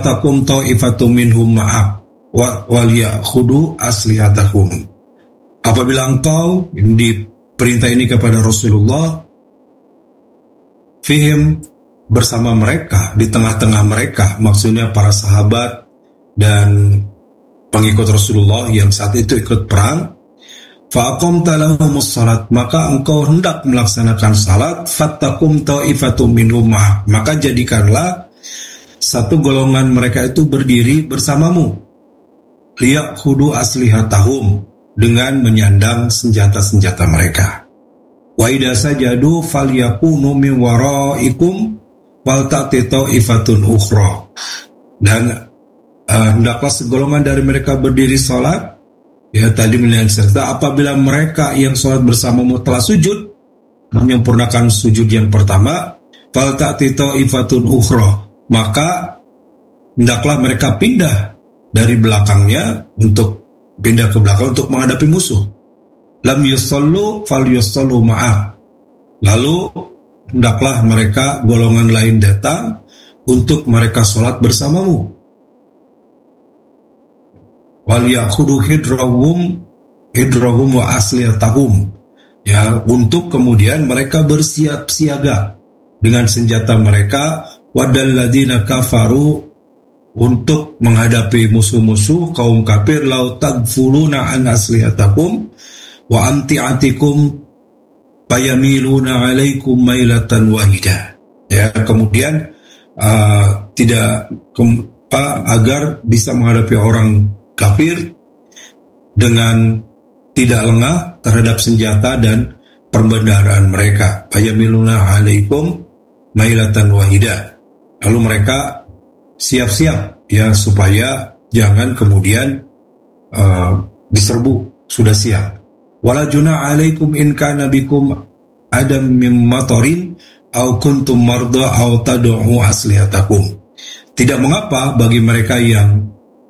Faltakum ta'ifatum minhum ma'ak wal ya'khudu aslihatahum. Apabila engkau, di perintah ini kepada Rasulullah, fihim, bersama mereka, di tengah-tengah mereka, maksudnya para sahabat dan pengikut Rasulullah yang saat itu ikut perang, fa'aqamta lahumus salat, maka engkau hendak melaksanakan salat, fattakum ta'ifatum minhum ma'ak, maka jadikanlah satu golongan mereka itu berdiri bersamamu, liya'khudu aslihatahum, dengan menyandang senjata-senjata mereka. Wa idza sajadu falyakunu min waraikum wal ta'ti ta'ifatun ukhra, dan hendaklah segolongan dari mereka berdiri salat. Ya, tadi menilai serta apabila mereka yang sholat bersamamu telah sujud, menyempurnakan sujud yang pertama, fal ta'ti ta'ifatun ukhra, maka hendaklah mereka pindah dari belakangnya, untuk pindah ke belakang untuk menghadapi musuh. Lam yusallu fal yusallu ma'ah, lalu hendaklah mereka golongan lain datang untuk mereka sholat bersamamu. Wal ya'khudu hidrahum wa asliyatahum, ya, untuk kemudian mereka bersiap siaga dengan senjata mereka, wadal ladina kafaru, untuk menghadapi musuh-musuh kaum kafir, lau tagfuluna an asliyatakum wa amti'atikum fayamiluna alaikum mailatan wahidah, ya, kemudian agar bisa menghadapi orang kafir dengan tidak lengah terhadap senjata dan perbendaharaan mereka. Fayamiluna alaikum mailatan wahidah, lalu mereka siap-siap, ya, supaya jangan kemudian diserbu, sudah siap. Wala junah alaikum in kana bikum adam mim matarin aw kuntum marda aw tad'u aslihatakum. Tidak mengapa bagi mereka yang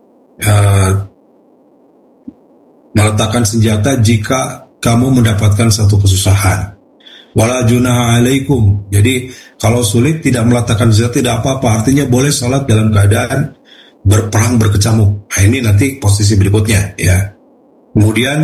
meletakkan senjata jika kamu mendapatkan satu kesusahan. Wala junaha alaikum, jadi kalau sulit tidak meletakkan senjata tidak apa-apa, artinya boleh sholat dalam keadaan berperang berkecamuk. Nah, ini nanti posisi berikutnya, ya. Kemudian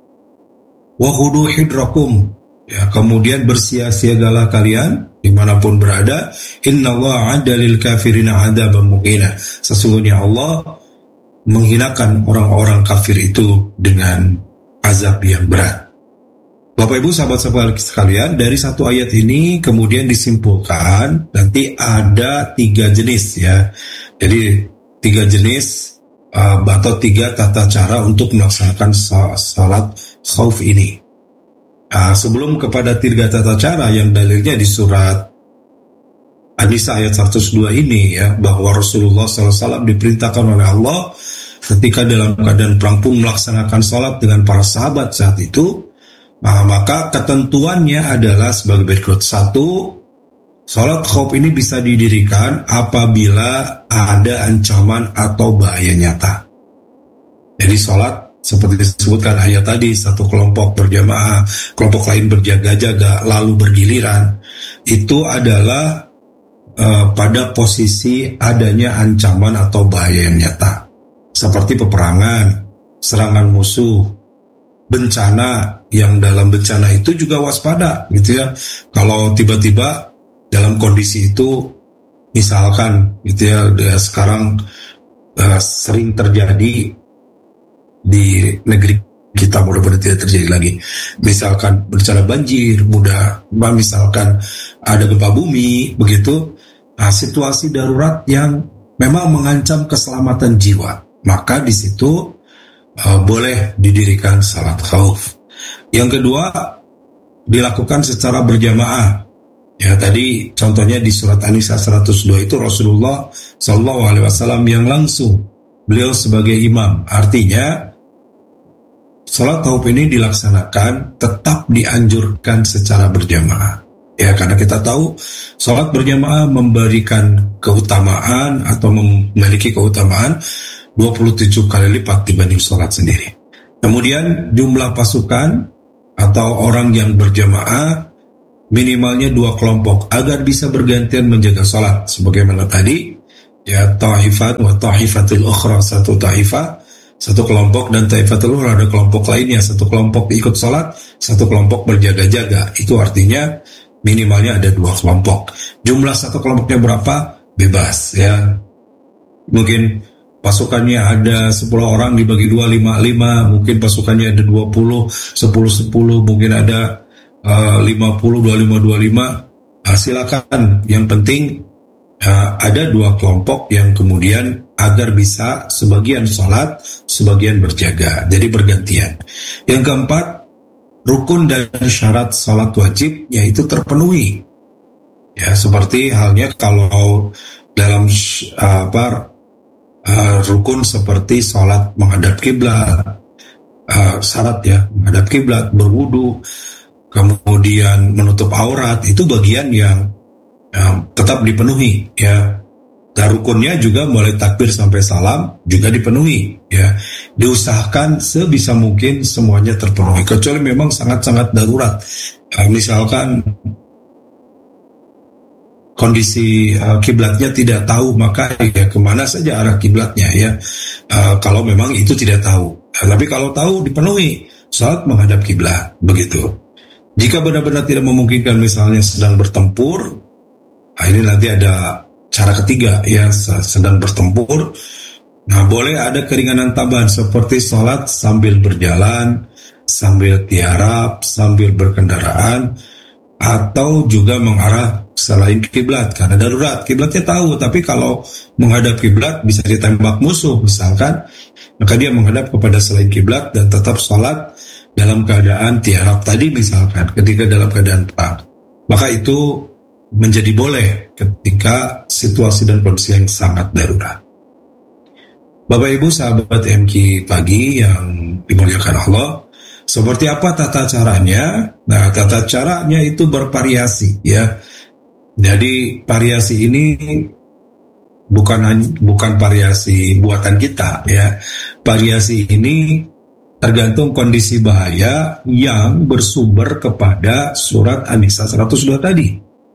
wahudu hidrakum, ya, kemudian bersiap-siagalah kalian dimanapun berada. Innallaha 'adda lil kafirina 'adzaban muqina, sesungguhnya Allah menghinakan orang-orang kafir itu dengan azab yang berat. Bapak Ibu sahabat-sahabat sekalian, dari satu ayat ini kemudian disimpulkan nanti ada 3 jenis, ya. Jadi 3 jenis atau 3 tata cara untuk melaksanakan salat khauf ini. Sebelum kepada 3 tata cara yang dalilnya di surat An-Nisa ayat 102 ini, ya, bahwa Rasulullah SAW diperintahkan oleh Allah ketika dalam keadaan perang pun melaksanakan salat dengan para sahabat saat itu. Maka ketentuannya adalah sebagai berikut. 1, salat khauf ini bisa didirikan apabila ada ancaman atau bahaya nyata. Jadi salat seperti disebutkan ayat tadi, satu kelompok berjamaah, kelompok lain berjaga-jaga, lalu bergiliran, itu adalah pada posisi adanya ancaman atau bahaya yang nyata, seperti peperangan, serangan musuh, bencana, yang dalam bencana itu juga waspada, gitu ya. Kalau tiba-tiba dalam kondisi itu, misalkan, gitu ya, sekarang sering terjadi di negeri kita, mudah-mudahan tidak terjadi lagi. Misalkan bencana banjir, misalkan ada gempa bumi, begitu. Nah, situasi darurat yang memang mengancam keselamatan jiwa, maka di situ boleh didirikan salat khauf. Yang kedua, dilakukan secara berjamaah. Ya, tadi contohnya di surat An-Nisa 102 itu Rasulullah SAW yang langsung, beliau sebagai imam. Artinya salat khauf ini dilaksanakan tetap dianjurkan secara berjamaah. Ya, karena kita tahu salat berjamaah memberikan keutamaan atau memiliki keutamaan 27 kali lipat dibanding salat sendiri. Kemudian jumlah pasukan atau orang yang berjamaah minimalnya 2 kelompok agar bisa bergantian menjaga salat. Sebagaimana tadi Ya, ta'ifat wa ta'ifatul ukhra, satu ta'ifah, satu kelompok, dan ta'ifatul ukhra ada kelompok lainnya, satu kelompok ikut sholat, satu kelompok berjaga-jaga. Itu artinya minimalnya ada 2 kelompok. Jumlah satu kelompoknya berapa? Bebas ya. Mungkin pasukannya ada 10 orang dibagi 2, 5, mungkin pasukannya ada 20, 10, mungkin ada 50, 25, 25. Silakan, yang penting ada 2 kelompok yang kemudian agar bisa sebagian sholat, sebagian berjaga, jadi bergantian. Yang keempat, rukun dan syarat sholat wajib yaitu terpenuhi. Ya, seperti halnya kalau dalam rukun seperti sholat menghadap kiblat, syarat ya menghadap kiblat, berwudu, kemudian menutup aurat, itu bagian yang tetap dipenuhi ya. Dan rukunnya juga mulai takbir sampai salam juga dipenuhi ya. Diusahakan sebisa mungkin semuanya terpenuhi, kecuali memang sangat-sangat darurat. Misalkan kondisi kiblatnya tidak tahu, maka ya kemana saja arah kiblatnya ya. Kalau memang itu tidak tahu, tapi kalau tahu dipenuhi salat menghadap kiblat begitu. Jika benar-benar tidak memungkinkan, misalnya sedang bertempur, ini nanti ada cara ketiga ya, sedang bertempur. Nah, boleh ada keringanan tambahan seperti sholat sambil berjalan, sambil tiarap, sambil berkendaraan, atau juga mengarah selain kiblat karena darurat. Kiblatnya tahu, tapi kalau menghadap kiblat bisa ditembak musuh misalkan, maka dia menghadap kepada selain kiblat dan tetap sholat dalam keadaan tiarap tadi misalkan, ketika dalam keadaan perang. Maka itu menjadi boleh ketika situasi dan kondisi yang sangat darurat. Bapak Ibu sahabat MQ Pagi yang dimuliakan Allah, seperti apa tata caranya? Nah, tata caranya itu bervariasi ya. Jadi variasi ini bukan variasi buatan kita ya. Variasi ini tergantung kondisi bahaya yang bersumber kepada surat An-Nisa 102 tadi.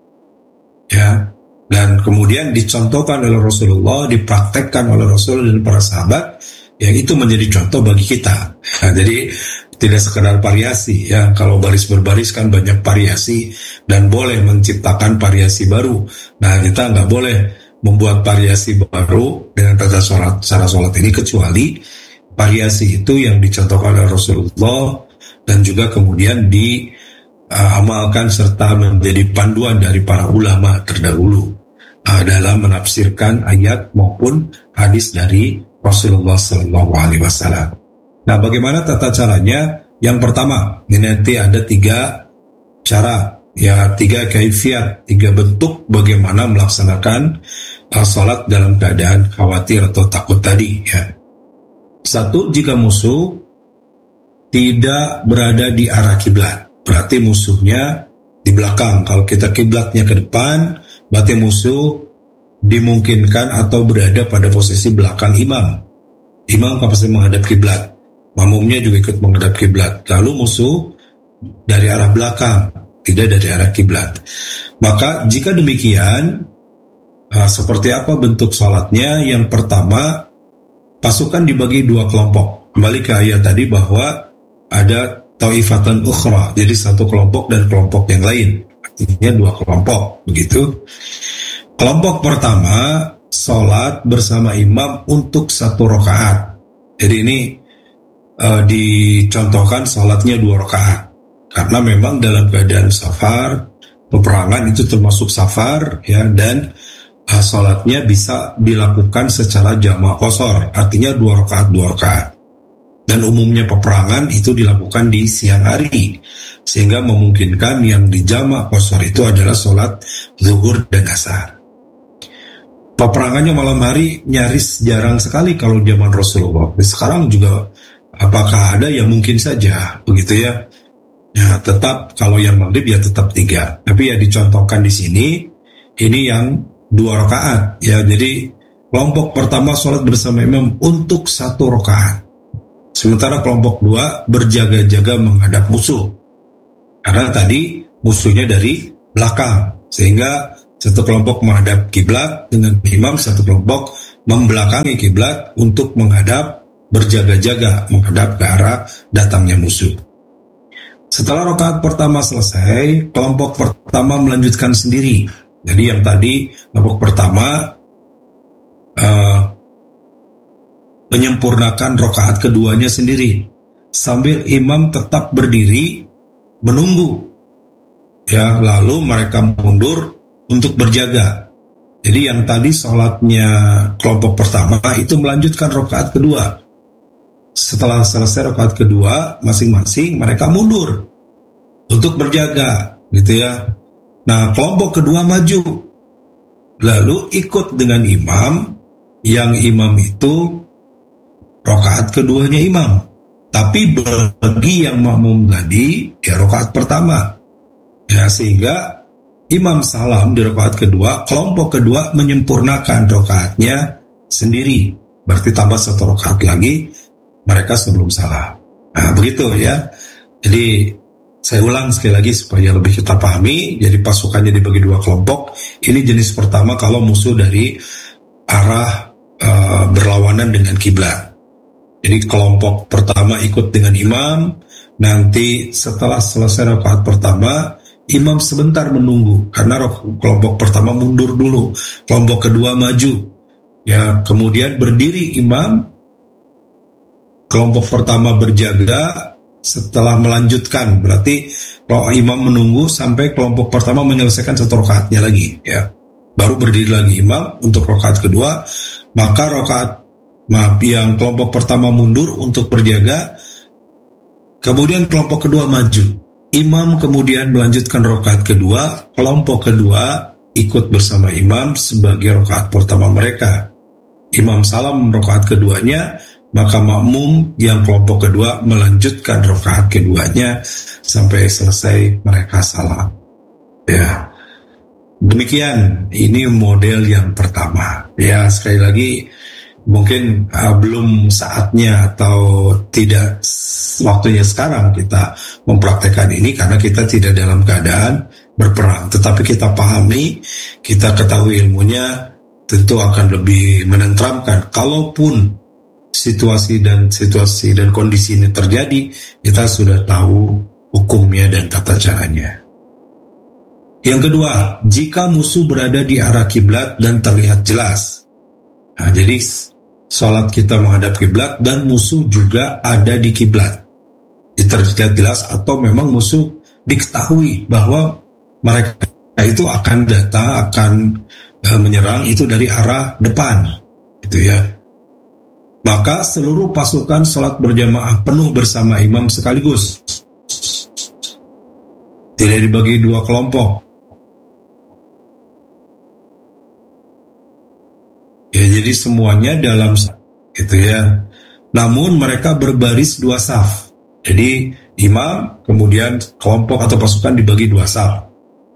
Ya, dan kemudian dicontohkan oleh Rasulullah, dipraktekkan oleh Rasul dan para sahabat, yang itu menjadi contoh bagi kita. Nah, jadi tidak sekedar variasi ya. Kalau baris berbaris kan banyak variasi dan boleh menciptakan variasi baru. Nah, kita nggak boleh membuat variasi baru dengan tata cara sholat ini, kecuali variasi itu yang dicontohkan oleh Rasulullah dan juga kemudian amalkan serta menjadi panduan dari para ulama terdahulu dalam menafsirkan ayat maupun hadis dari Rasulullah SAW. Nah, bagaimana tata caranya? Yang pertama, ini nanti ada 3 cara, ya 3 kaifiat, 3 bentuk bagaimana melaksanakan salat dalam keadaan khawatir atau takut tadi. Ya. 1, jika musuh tidak berada di arah kiblat, berarti musuhnya di belakang. Kalau kita kiblatnya ke depan, berarti musuh dimungkinkan atau berada pada posisi belakang imam. Imam pasti menghadap kiblat, makmumnya juga ikut menghadap kiblat. Lalu musuh dari arah belakang, tidak dari arah kiblat. Maka jika demikian, seperti apa bentuk salatnya? Yang pertama, pasukan dibagi 2 kelompok. Kembali ke ayat tadi bahwa ada ta'ifatan ukhra, jadi satu kelompok dan kelompok yang lain, artinya 2 kelompok begitu. Kelompok pertama sholat bersama imam untuk 1 rakaat. Jadi ini dicontohkan sholatnya 2 rakaat karena memang dalam keadaan safar, peperangan itu termasuk safar ya, dan sholatnya bisa dilakukan secara jamak qashar, artinya 2 rakaat 2 rakaat. Dan umumnya peperangan itu dilakukan di siang hari, sehingga memungkinkan yang dijamak qashar itu adalah sholat zuhur dan asar. Peperangannya malam hari nyaris jarang sekali kalau zaman Rasulullah. Sekarang juga apakah ada? Ya mungkin saja begitu ya. Ya tetap kalau yang maghrib ya tetap 3. Tapi ya dicontohkan di sini ini yang 2 rakaat ya. Jadi kelompok pertama sholat bersama imam untuk 1 rakaat. Sementara kelompok 2 berjaga-jaga menghadap musuh. Karena tadi musuhnya dari belakang, sehingga satu kelompok menghadap kiblat dengan imam, satu kelompok membelakangi kiblat untuk menghadap, berjaga-jaga menghadap ke arah datangnya musuh. Setelah rakaat pertama selesai, kelompok pertama melanjutkan sendiri. Jadi yang tadi kelompok pertama menyempurnakan rakaat keduanya sendiri sambil imam tetap berdiri menunggu, ya, lalu mereka mundur untuk berjaga. Jadi yang tadi sholatnya kelompok pertama itu melanjutkan rakaat kedua. Setelah selesai rakaat kedua, masing-masing mereka mundur untuk berjaga, gitu ya. Nah, kelompok kedua maju lalu ikut dengan imam, yang imam itu rakaat keduanya imam, tapi bagi yang makmum tadi ya rakaat pertama, ya, sehingga imam salam di rakaat kedua, kelompok kedua menyempurnakan rakaatnya sendiri, berarti tambah satu rakaat lagi mereka sebelum salam. Nah, begitu ya. Jadi saya ulang sekali lagi supaya lebih kita pahami. Jadi pasukannya dibagi dua kelompok. Ini jenis pertama kalau musuh dari arah berlawanan dengan kiblat. Jadi kelompok pertama ikut dengan imam, nanti setelah selesai rakaat pertama, imam sebentar menunggu karena kelompok pertama mundur dulu, kelompok kedua maju, ya, kemudian berdiri imam, kelompok pertama berjaga. Setelah melanjutkan, berarti kalau imam menunggu sampai kelompok pertama menyelesaikan satu rakaatnya lagi, ya, baru berdiri lagi imam untuk rakaat kedua. Maka yang kelompok pertama mundur untuk berjaga, kemudian kelompok kedua maju, imam kemudian melanjutkan rakaat kedua, kelompok kedua ikut bersama imam sebagai rakaat pertama mereka. Imam salam rakaat keduanya, maka makmum yang kelompok kedua melanjutkan rakaat keduanya sampai selesai mereka salam. Ya, demikian. Ini model yang pertama. Ya, sekali lagi mungkin belum saatnya atau tidak waktunya sekarang kita mempraktekkan ini karena kita tidak dalam keadaan berperang. Tetapi kita pahami, kita ketahui ilmunya, tentu akan lebih menenteramkan. Kalaupun situasi dan kondisi ini terjadi, kita sudah tahu hukumnya dan tata caranya. Yang kedua, jika musuh berada di arah kiblat dan terlihat jelas. Nah, jadi sholat kita menghadap kiblat dan musuh juga ada di kiblat, terlihat jelas, atau memang musuh diketahui bahwa mereka itu akan datang, akan menyerang itu dari arah depan, gitu ya. Maka seluruh pasukan sholat berjamaah penuh bersama imam sekaligus, tidak dibagi dua kelompok. Ya, jadi semuanya dalam, gitu ya. Namun mereka berbaris dua saf. Jadi imam, kemudian kelompok atau pasukan dibagi dua saf.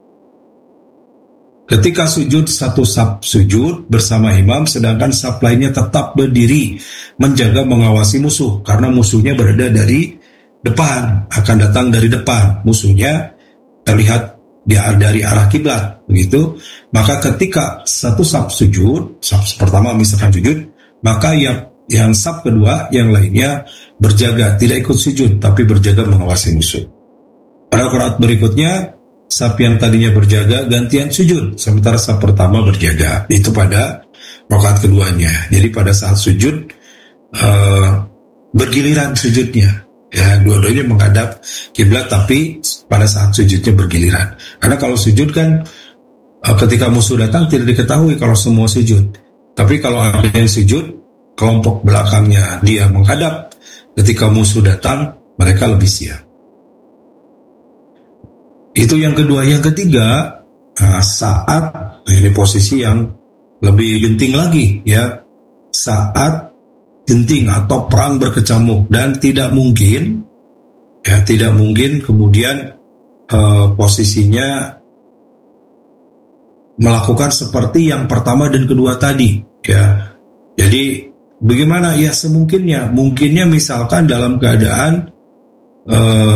Ketika sujud, satu saf sujud bersama imam, sedangkan saf lainnya tetap berdiri menjaga mengawasi musuh, karena musuhnya berada dari depan, akan datang dari depan. Musuhnya terlihat dari arah kiblat, begitu. Maka ketika satu saf sujud, saf pertama misalkan sujud, maka yang saf kedua, yang lainnya berjaga, tidak ikut sujud, tapi berjaga mengawasi musuh. Pada rakaat berikutnya, saf yang tadinya berjaga gantian sujud, sementara saf pertama berjaga. Itu pada rakaat keduanya. Jadi pada saat sujud bergiliran sujudnya. Ya, dua-duanya menghadap kiblat, tapi pada saat sujudnya bergiliran. Karena kalau sujud kan ketika musuh datang tidak diketahui kalau semua sujud. Tapi kalau ada yang sujud, kelompok belakangnya dia menghadap. Ketika musuh datang, mereka lebih siap. Itu yang kedua. Yang ketiga, saat ini posisi yang lebih genting lagi, ya, saat genting atau perang berkecamuk, dan tidak mungkin kemudian posisinya melakukan seperti yang pertama dan kedua tadi, ya. Jadi bagaimana? Ya semungkinnya, misalkan dalam keadaan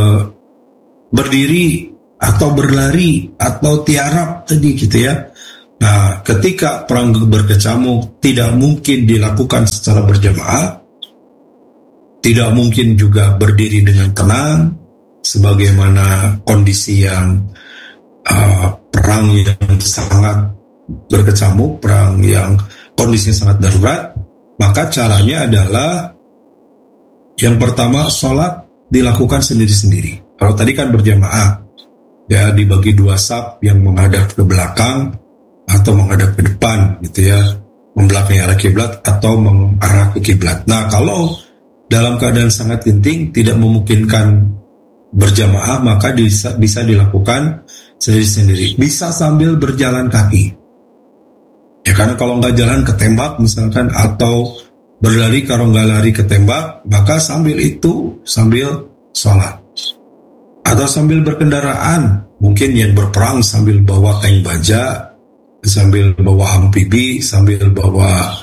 berdiri atau berlari atau tiarap tadi, gitu ya, Nah, ketika perang berkecamuk tidak mungkin dilakukan secara berjamaah, tidak mungkin juga berdiri dengan tenang, sebagaimana kondisi yang perang yang sangat berkecamuk, perang yang kondisinya sangat darurat. Maka caranya adalah yang pertama, sholat dilakukan sendiri-sendiri. Kalau tadi kan berjamaah, ya dibagi dua saf yang menghadap ke belakang atau menghadap ke depan gitu ya, membelakangi arah kiblat atau mengarah ke kiblat. Nah, kalau dalam keadaan sangat genting tidak memungkinkan berjamaah, maka bisa dilakukan sendiri-sendiri. Bisa sambil berjalan kaki. Ya, karena kalau nggak jalan ketembak misalkan, atau berlari kalau nggak lari ketembak, maka sambil sholat. Atau sambil berkendaraan, mungkin yang berperang sambil bawa tank baja, sambil bawa amfibi, sambil bawa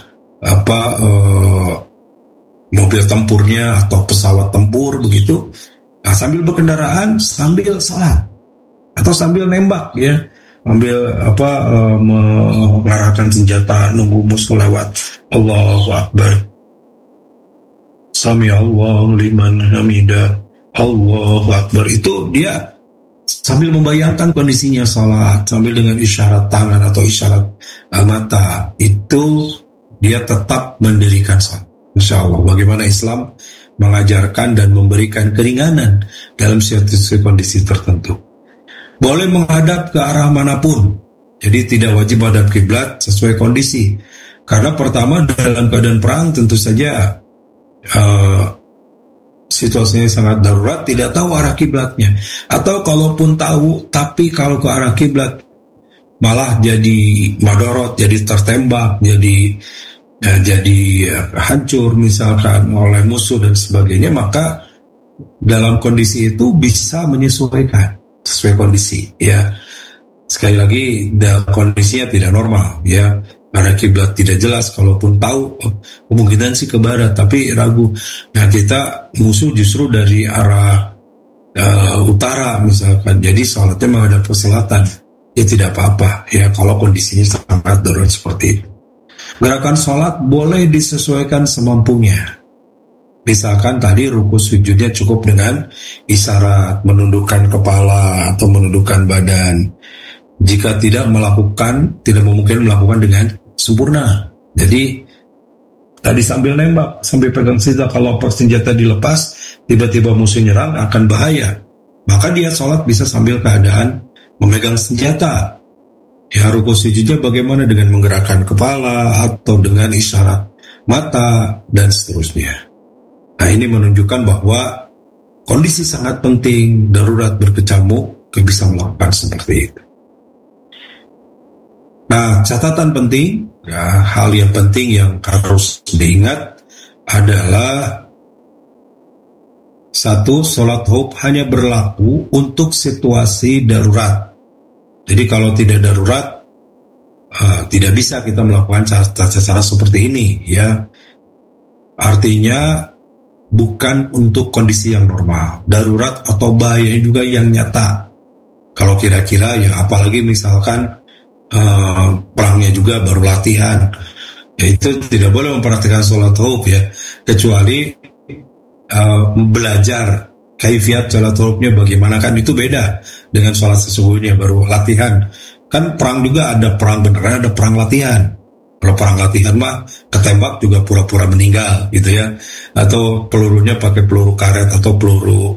mobil tempurnya atau pesawat tempur begitu. Nah, sambil berkendaraan, sambil sholat atau sambil nembak ya, ambil mengarahkan senjata, nunggu musuh lewat. Allahu Akbar, Sami Allahu liman hamidah, Allahu Akbar. Itu dia sambil membayangkan kondisinya sholat, sambil dengan isyarat tangan atau isyarat mata, itu dia tetap mendirikan sholat. Insya Allah, bagaimana Islam mengajarkan dan memberikan keringanan dalam situasi kondisi tertentu. Boleh menghadap ke arah manapun, jadi tidak wajib menghadap kiblat sesuai kondisi. Karena pertama, dalam keadaan perang tentu saja situasinya sangat darurat, tidak tahu arah kiblatnya, atau kalaupun tahu tapi kalau ke arah kiblat malah jadi madorot, jadi tertembak, jadi hancur misalkan oleh musuh dan sebagainya, maka dalam kondisi itu bisa menyesuaikan sesuai kondisi ya. Sekali lagi, kondisinya tidak normal ya, arah kiblat tidak jelas, kalaupun tahu kemungkinan sih ke barat tapi ragu. Nah, kita musuh justru dari arah utara misalkan, jadi sholatnya menghadap ke selatan, ya tidak apa-apa ya kalau kondisinya sangat darurat seperti itu. Gerakan sholat boleh disesuaikan semampunya. Misalkan tadi ruku sujudnya cukup dengan isyarat, menundukkan kepala atau menundukkan badan. Jika tidak memungkinkan melakukan dengan sempurna. Jadi tadi sambil nembak, sambil pegang senjata, kalau senjata dilepas, tiba-tiba musuh nyerang akan bahaya. Maka dia sholat bisa sambil keadaan memegang senjata. Ya, ruku sujudnya bagaimana dengan menggerakkan kepala atau dengan isyarat mata dan seterusnya. Nah, ini menunjukkan bahwa kondisi sangat penting, darurat berkecamuk, bisa melakukan seperti itu. Nah, catatan penting, ya, hal yang penting yang harus diingat adalah satu, sholat khauf hanya berlaku untuk situasi darurat. Jadi kalau tidak darurat, tidak bisa kita melakukan cara seperti ini, ya. Artinya bukan untuk kondisi yang normal, darurat atau bahaya juga yang nyata. Kalau kira-kira ya, apalagi misalkan perangnya juga baru latihan, ya itu tidak boleh memperhatikan sholat khauf ya, kecuali belajar kaifiat sholat khaufnya bagaimana, kan itu beda dengan sholat sesungguhnya baru latihan. Kan perang juga ada perang beneran, ada perang latihan. Kalau perang latihan mah ketembak juga pura-pura meninggal gitu ya, atau pelurunya pakai peluru karet atau peluru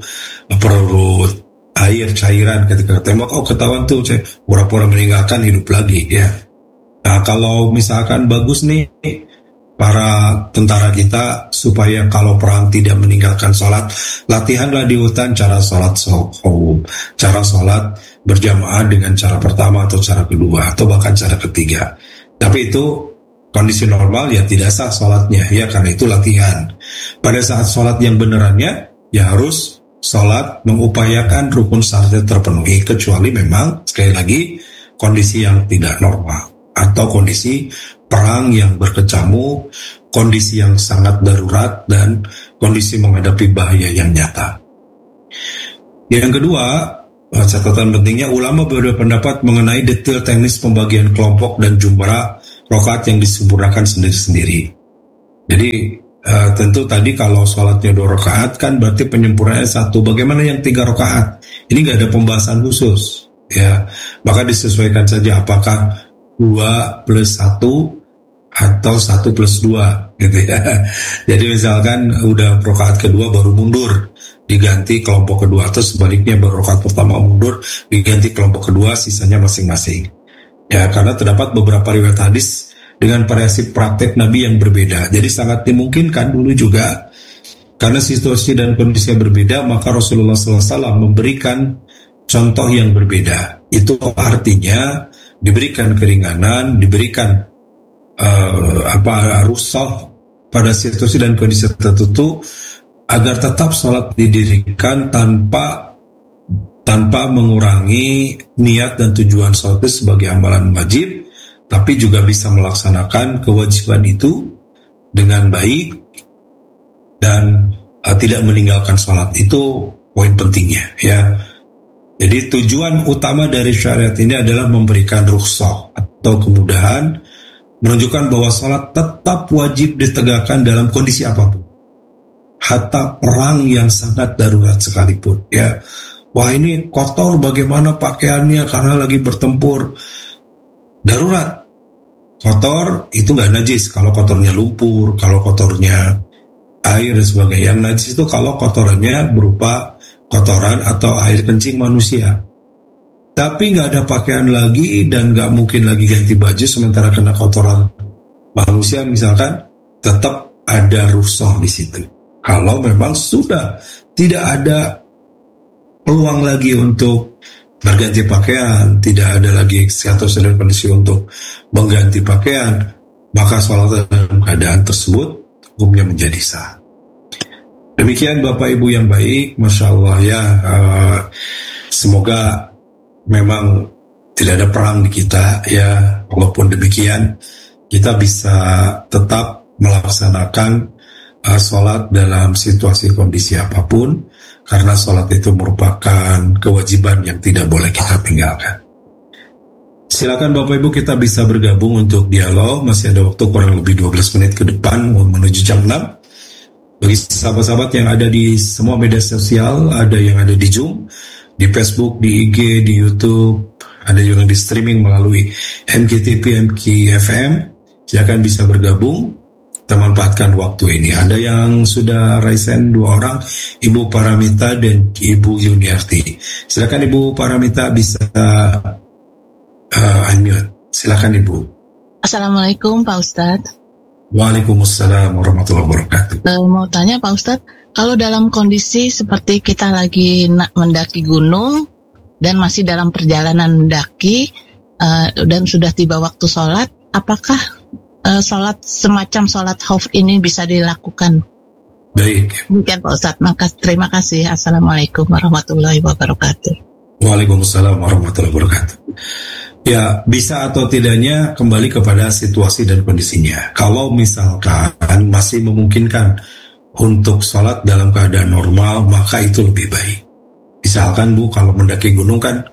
air cairan, ketika ketembak ketahuan tuh pura-pura meninggalkan, hidup lagi ya. Nah, kalau misalkan bagus nih para tentara kita supaya kalau perang tidak meninggalkan sholat, latihanlah di hutan cara sholat khauf, cara sholat berjamaah dengan cara pertama atau cara kedua atau bahkan cara ketiga. Tapi itu kondisi normal ya tidak sah sholatnya ya, karena itu latihan. Pada saat sholat yang benerannya ya harus sholat mengupayakan rukun syaratnya terpenuhi, kecuali memang sekali lagi kondisi yang tidak normal atau kondisi perang yang berkecamuk, kondisi yang sangat darurat, dan kondisi menghadapi bahaya yang nyata. Yang kedua, catatan pentingnya, ulama berbeda pendapat mengenai detail teknis pembagian kelompok dan jumlah rakaat yang disempurnakan sendiri-sendiri. Jadi tentu tadi kalau sholatnya 2 rakaat kan berarti penyempurnaannya 1. Bagaimana yang 3 rakaat? Ini nggak ada pembahasan khusus, ya. Maka disesuaikan saja apakah 2 plus 1 atau 1 plus 2 gitu ya. Jadi misalkan udah rakaat kedua baru mundur, diganti kelompok kedua, atau sebaliknya baru rakaat pertama mundur, diganti kelompok kedua, sisanya masing-masing. Ya, karena terdapat beberapa riwayat hadis dengan variasi praktek Nabi yang berbeda. Jadi sangat dimungkinkan dulu juga karena situasi dan kondisi yang berbeda, maka Rasulullah SAW memberikan contoh yang berbeda. Itu artinya diberikan keringanan, diberikan rukhsah pada situasi dan kondisi tertentu agar tetap sholat didirikan tanpa mengurangi niat dan tujuan sholat itu sebagai amalan wajib, tapi juga bisa melaksanakan kewajiban itu dengan baik dan tidak meninggalkan sholat. Itu poin pentingnya, ya. Jadi tujuan utama dari syariat ini adalah memberikan rukhsah atau kemudahan, menunjukkan bahwa sholat tetap wajib ditegakkan dalam kondisi apapun, hatta perang yang sangat darurat sekalipun, ya. Wah, ini kotor bagaimana pakaiannya karena lagi bertempur, darurat. Kotor itu nggak najis kalau kotornya lumpur, kalau kotornya air dan sebagainya. Yang najis itu kalau kotorannya berupa kotoran atau air kencing manusia. Tapi nggak ada pakaian lagi dan nggak mungkin lagi ganti baju sementara kena kotoran manusia misalkan, tetap ada rukhsah di situ. Kalau memang sudah tidak ada peluang lagi untuk berganti pakaian, tidak ada lagi situasi dan kondisi untuk mengganti pakaian, maka sholat dalam keadaan tersebut hukumnya menjadi sah. Demikian Bapak Ibu yang baik, Masya Allah ya. Semoga memang tidak ada perang di kita ya. Walaupun demikian kita bisa tetap melaksanakan sholat dalam situasi kondisi apapun, karena sholat itu merupakan kewajiban yang tidak boleh kita tinggalkan. Silakan Bapak Ibu, kita bisa bergabung untuk dialog. Masih ada waktu kurang lebih 12 menit ke depan menuju jam 6. Bagi sahabat-sahabat yang ada di semua media sosial, ada yang ada di Zoom, di Facebook, di IG, di YouTube, ada juga di streaming melalui MKTV, MKFM. Silakan bisa bergabung, kita manfaatkan waktu ini. Ada yang sudah raisen 2 orang, Ibu Paramita dan Ibu Yuniarti. Silakan Ibu Paramita bisa unmute. Silakan Ibu. Assalamualaikum Pak Ustadz. Waalaikumsalam warahmatullahi wabarakatuh. Mau tanya Pak Ustadz, kalau dalam kondisi seperti kita lagi mendaki gunung dan masih dalam perjalanan mendaki dan sudah tiba waktu sholat, apakah sholat semacam sholat khauf ini bisa dilakukan? Baik. Demikian Pak Ustadz, terima kasih. Assalamualaikum warahmatullahi wabarakatuh. Waalaikumsalam warahmatullahi wabarakatuh. Ya, bisa atau tidaknya kembali kepada situasi dan kondisinya. Kalau misalkan masih memungkinkan untuk sholat dalam keadaan normal, maka itu lebih baik. Misalkan Bu, kalau mendaki gunung kan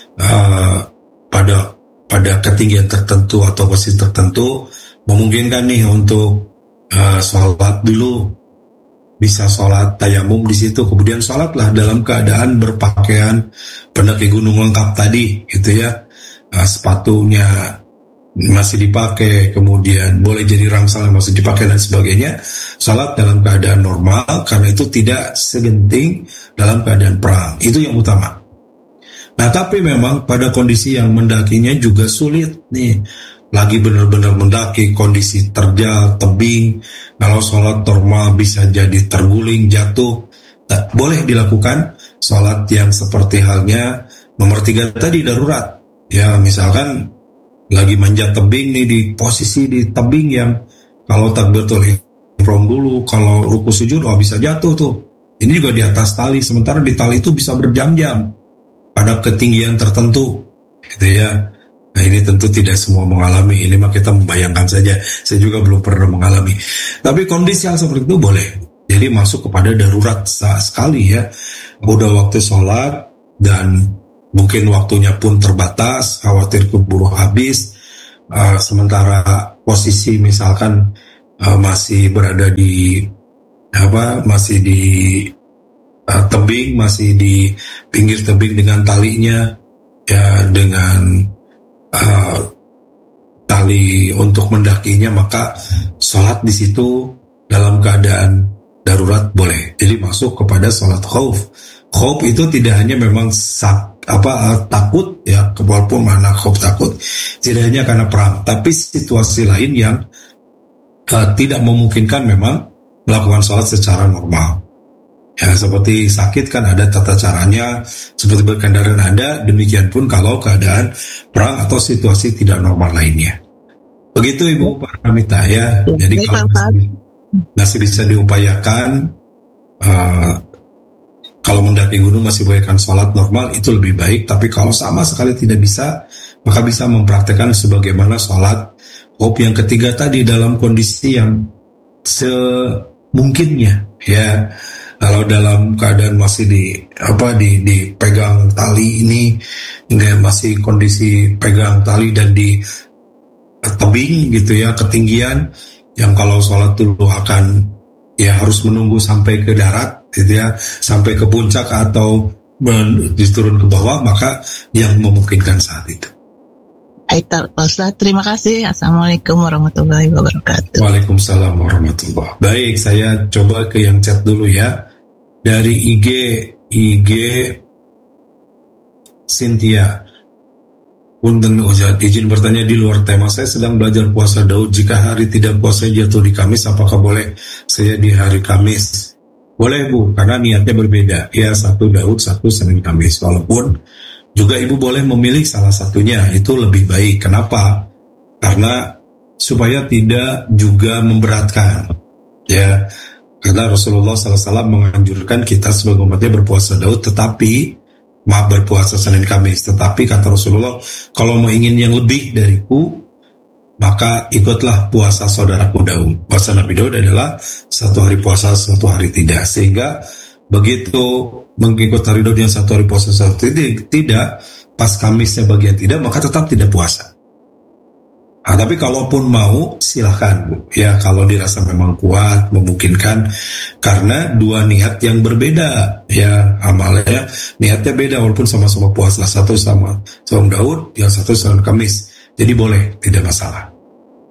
pada ketinggian tertentu atau posisi tertentu memungkinkan nih untuk sholat dulu, bisa sholat tayamum di situ, kemudian sholatlah dalam keadaan berpakaian pendaki gunung lengkap tadi, gitu ya. Sepatunya masih dipakai, kemudian boleh jadi rangsal yang masih dipakai dan sebagainya. Salat dalam keadaan normal, karena itu tidak segenting dalam keadaan perang. Itu yang utama. Nah, tapi memang pada kondisi yang mendakinya juga sulit nih. Lagi benar-benar mendaki, kondisi terjal, tebing. Kalau salat normal bisa jadi terguling, jatuh. Nah, boleh dilakukan salat yang seperti halnya nomor 3 tadi, darurat. Ya, misalkan lagi manjat tebing nih, di posisi di tebing yang kalau takbiratul ihram dulu, kalau ruku sujud bisa jatuh tuh. Ini juga di atas tali, sementara di tali itu bisa berjam-jam pada ketinggian tertentu, gitu ya. Nah, ini tentu tidak semua mengalami, ini mah kita membayangkan saja. Saya juga belum pernah mengalami. Tapi kondisi yang seperti itu boleh. Jadi masuk kepada darurat sekali ya. Udah waktu sholat dan mungkin waktunya pun terbatas, khawatir keburu habis, sementara posisi misalkan masih berada di masih di tebing, masih di pinggir tebing dengan talinya, ya dengan tali untuk mendakinya, maka sholat di situ dalam keadaan darurat boleh. Jadi masuk kepada sholat khauf. Khauf itu tidak hanya memang takut, ya, walaupun mana khauf takut, tidak hanya karena perang, tapi situasi lain yang tidak memungkinkan memang melakukan sholat secara normal. Ya, seperti sakit kan ada tata caranya, seperti berkendaraan ada, demikian pun kalau keadaan perang atau situasi tidak normal lainnya. Begitu Ibu Paramita ya. Jadi kalau masih bisa diupayakan, kalau mendaki gunung masih bolehkan sholat normal, itu lebih baik. Tapi kalau sama sekali tidak bisa, maka bisa mempraktekkan sebagaimana sholat khauf yang ketiga tadi dalam kondisi yang semungkinnya, ya. Kalau dalam keadaan masih dipegang tali ini, masih kondisi pegang tali dan di tebing gitu ya, ketinggian yang kalau sholat dulu akan ya harus menunggu sampai ke darat gitu ya, sampai ke puncak atau diturun ke bawah, maka yang memungkinkan saat itu. Baik, Ustaz, terima kasih. Assalamualaikum warahmatullahi wabarakatuh. Waalaikumsalam warahmatullahi wabarakatuh. Baik, saya coba ke yang chat dulu ya. Dari IG Cynthia. Punten Ustaz, izin bertanya di luar tema. Saya sedang belajar puasa Daud. Jika hari tidak puasa jatuh di Kamis, apakah boleh saya di hari Kamis? Boleh Bu, karena niatnya berbeda. Ya, satu Daud, satu Senin Kamis. Walaupun juga Ibu boleh memilih salah satunya, itu lebih baik. Kenapa? Karena supaya tidak juga memberatkan. Ya, karena Rasulullah SAW menganjurkan kita sebagai umatnya berpuasa Daud, berpuasa Senin Kamis. Tetapi kata Rasulullah, kalau mau ingin yang lebih dariku, maka ikutlah puasa saudaraku Daud. Puasa Nabi Daud adalah satu hari puasa, satu hari tidak. Sehingga begitu mengikut hari Daud yang satu hari puasa, satu hari tidak, pas Kamisnya bagian tidak, maka tetap tidak puasa. Nah, tapi kalaupun mau, silahkan Bu. Ya, kalau dirasa memang kuat, memungkinkan, karena dua niat yang berbeda. Ya, amalnya, niatnya beda walaupun sama-sama puasa. Satu sama Daud, yang satu sama Kamis. Jadi boleh, tidak masalah.